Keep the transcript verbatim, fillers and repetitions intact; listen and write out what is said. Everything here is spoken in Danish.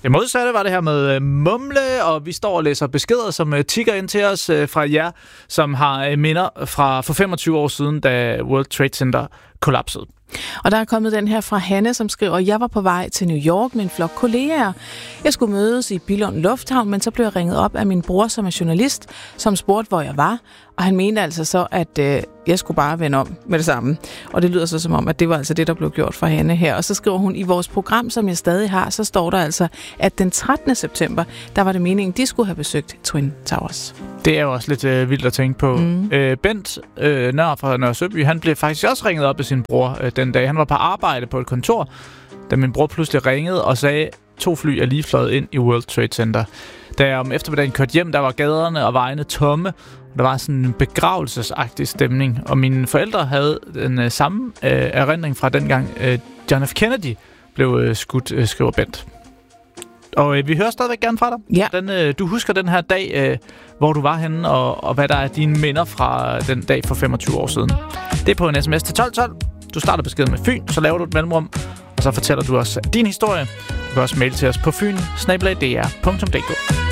Det modsatte var det her med mumle, og vi står og læser beskeder, som tigger ind til os fra jer, som har minder fra for femogtyve år siden, da World Trade Center kollapsede. Og der er kommet den her fra Hanne, som skriver, jeg var på vej til New York med en flok kolleger. Jeg skulle mødes i Billund Lufthavn, men så blev jeg ringet op af min bror, som er journalist, som spurgte, hvor jeg var. Og han mente altså så, at øh, jeg skulle bare vende om med det samme. Og det lyder så som om, at det var altså det, der blev gjort for Hanne her. Og så skriver hun, i vores program, som jeg stadig har, så står der altså, at den trettende september, der var det meningen, de skulle have besøgt Twin Towers. Det er jo også lidt øh, vildt at tænke på. Mm. Øh, Bent øh, Nør fra Nørre Søby, han blev faktisk også ringet op af sin bror øh, den dag. Han var på arbejde på et kontor, da min bror pludselig ringede og sagde, to fly er lige fløjet ind i World Trade Center. Da jeg om eftermiddagen kørte hjem, der var gaderne og vejene tomme. Der var sådan en begravelsesagtig stemning, og mine forældre havde den øh, samme øh, erindring fra dengang øh, John F. Kennedy blev øh, skudt, øh, skriver Bent. Og øh, vi hører stadigvæk gerne fra dig. Ja. Den, øh, du husker den her dag, øh, hvor du var henne, og, og hvad der er dine minder fra den dag for femogtyve år siden. Det er på en sms til tolv tolv. Du starter beskeden med Fyn, så laver du et mellemrum, og så fortæller du os din historie. Du kan også maile til os på fyn snabel-a d r punktum d k.